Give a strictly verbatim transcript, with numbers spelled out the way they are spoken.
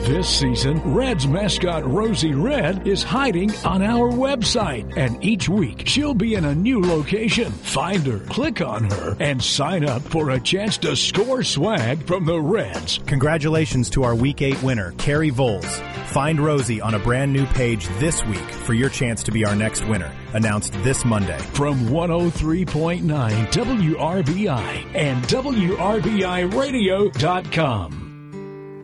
This season, Reds mascot Rosie Red is hiding on our website, and each week she'll be in a new location. Find her, click on her, and sign up for a chance to score swag from the Reds. Congratulations to our Week eight winner, Carrie Voles. Find Rosie on a brand new page this week for your chance to be our next winner. Announced this Monday. From one oh three point nine W R B I and W R B I radio dot com.